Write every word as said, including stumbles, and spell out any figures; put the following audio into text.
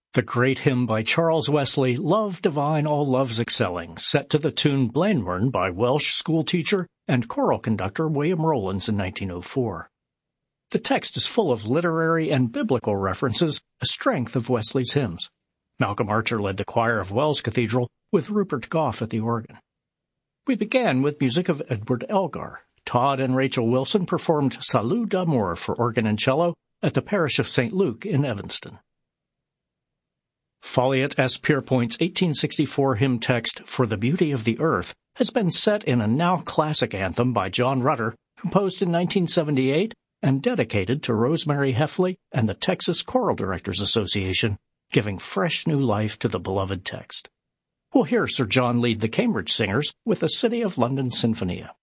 The great hymn by Charles Wesley, Love Divine, All Loves Excelling, set to the tune Blaenwern by Welsh schoolteacher and choral conductor William Rowlands in nineteen oh four. The text is full of literary and biblical references, a strength of Wesley's hymns. Malcolm Archer led the choir of Wells Cathedral with Rupert Gough at the organ. We began with music of Edward Elgar. Todd and Rachel Wilson performed Salut d'amour for organ and cello at the parish of Saint Luke in Evanston. Folliot S. Pierpoint's eighteen sixty-four hymn text, For the Beauty of the Earth, has been set in a now classic anthem by John Rutter, composed in nineteen seventy-eight and dedicated to Rosemary Heffley and the Texas Choral Directors Association, giving fresh new life to the beloved text. We'll hear Sir John lead the Cambridge Singers with the City of London Sinfonia.